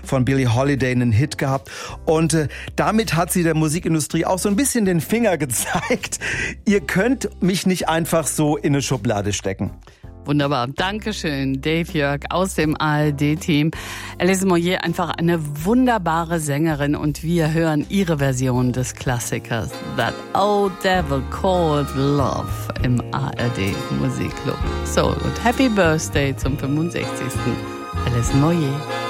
von Billie Holiday einen Hit gehabt. Und damit hat sie der Musikindustrie auch so ein bisschen den Finger gezeigt. Ihr könnt mich nicht einfach so in eine Schublade stecken. Wunderbar. Dankeschön, Dave Jörg aus dem ARD-Team. Alice Moyer, einfach eine wunderbare Sängerin und wir hören ihre Version des Klassikers That Old Devil Called Love im ARD-Musikclub. So, und Happy Birthday zum 65. Alice Moyer.